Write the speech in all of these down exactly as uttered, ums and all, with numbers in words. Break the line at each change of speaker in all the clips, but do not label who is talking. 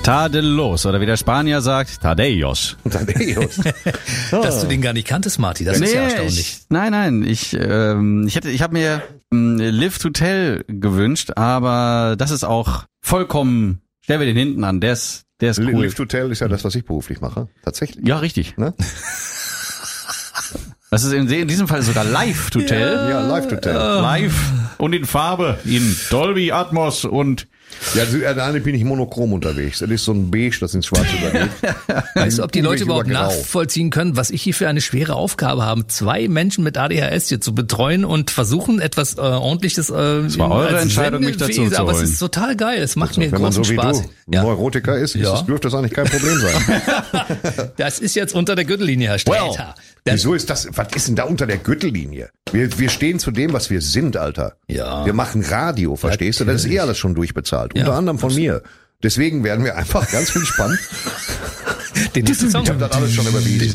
Tadellos, oder wie der Spanier sagt, Tadeios.
Tadeios.
Oh. Dass du den gar nicht kanntest, Marty, das nee, ist ja erstaunlich.
Ich, nein, nein, ich, ähm, ich hätte, ich habe mir ähm, Live to Tell gewünscht, aber das ist auch vollkommen, stellen wir den hinten an, der ist, der ist cool.
Live to Tell ist ja das, was ich beruflich mache, tatsächlich.
Ja, richtig.
Ne?
Das ist in, in diesem Fall sogar Live to Tell.
Ja, ja, Live to Tell.
Live und in Farbe, in Dolby Atmos und
ja, da bin ich monochrom unterwegs. Das ist so ein Beige, das ins Schwarze übergeht.
Weißt du, ob die Leute überhaupt nachvollziehen können, was ich hier für eine schwere Aufgabe habe, zwei Menschen mit A D H S hier zu betreuen und versuchen, etwas äh, Ordentliches äh,
das war eure Entscheidung, mich dazu zu holen.
Aber es ist total geil, es macht
also,
mir
wenn
großen
man so wie
Spaß.
Du ja. Neurotiker ist, ist ja. das, dürfte das eigentlich kein Problem sein.
Das ist jetzt unter der Gürtellinie, Herr Sträter.
Well, wieso ist das, was ist denn da unter der Gürtellinie? Wir, wir stehen zu dem, was wir sind, Alter. Ja. Wir machen Radio, verstehst Natürlich. du? Das ist eh alles schon durchbezahlt. Ja. Unter anderem von mir. Deswegen werden wir einfach ganz entspannt.
Den nächsten Song.
Ich hab das alles schon überwiesen.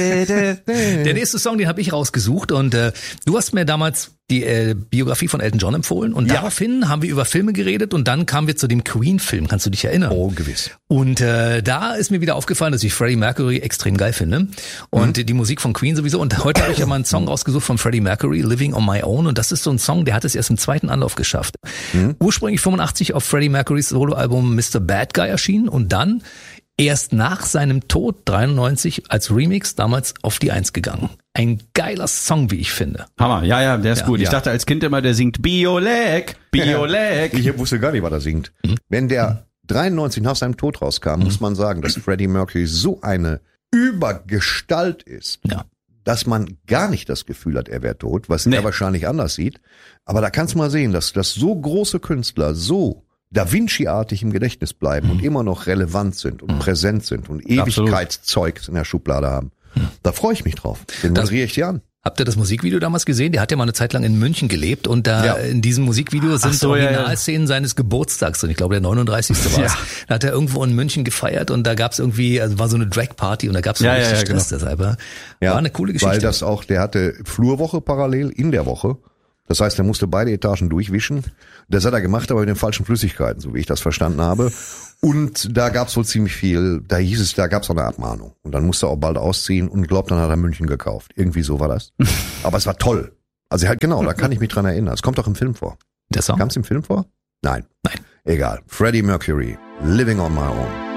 Der nächste Song, den habe ich rausgesucht und äh, du hast mir damals die äh, Biografie von Elton John empfohlen und ja. daraufhin haben wir über Filme geredet und dann kamen wir zu dem Queen-Film. Kannst du dich erinnern?
Oh, gewiss.
Und äh, da ist mir wieder aufgefallen, dass ich Freddie Mercury extrem geil finde und mhm. die Musik von Queen sowieso. Und heute habe ich ja mal einen Song rausgesucht von Freddie Mercury, Living on My Own. Und das ist so ein Song, der hat es erst im zweiten Anlauf geschafft. Mhm. Ursprünglich fünfundachtzig auf Freddie Mercurys Soloalbum Mister Bad Guy erschienen und dann erst nach seinem Tod dreiundneunzig als Remix damals auf die Eins gegangen. Ein geiler Song, wie ich finde.
Hammer, ja, ja, der ist
ja,
gut. Ich
ja.
dachte als Kind immer, der singt Bioleg, Bioleg.
Ich wusste gar nicht, was er singt. Mhm. Wenn der dreiundneunzig nach seinem Tod rauskam, mhm. muss man sagen, dass Freddie Mercury so eine Übergestalt ist,
ja.
dass man gar nicht das Gefühl hat, er wäre tot, was nee. er wahrscheinlich anders sieht. Aber da kannst du mal sehen, dass, dass so große Künstler so Da Vinci-artig im Gedächtnis bleiben mhm. und immer noch relevant sind und mhm. präsent sind und Ewigkeitszeugs in der Schublade haben. Mhm. Da freue ich mich drauf. Den moderiere ich dir an.
Habt ihr das Musikvideo damals gesehen? Der hat ja mal eine Zeit lang in München gelebt und da ja. in diesem Musikvideo sind
so,
Originalszenen ja, ja. seines Geburtstags und ich glaube der neununddreißigste war es. Ja. Da hat er irgendwo in München gefeiert und da gab es irgendwie, also war so eine Drag-Party und da gab es so
ja,
richtig
ja, ja,
Stress
genau.
deshalb. War
ja,
eine coole Geschichte.
Weil das auch, der hatte Flurwoche parallel in der Woche. Das heißt, er musste beide Etagen durchwischen. Das hat er gemacht, aber mit den falschen Flüssigkeiten, so wie ich das verstanden habe. Und da gab's wohl ziemlich viel, da hieß es, da gab's auch eine Abmahnung. Und dann musste er auch bald ausziehen und glaubt, dann hat er München gekauft. Irgendwie so war das. Aber es war toll. Also halt genau, da kann ich mich dran erinnern. Es kommt auch im Film vor.
Der Song?
Kam's im Film vor? Nein.
Nein.
Egal. Freddie Mercury, Living on My Own.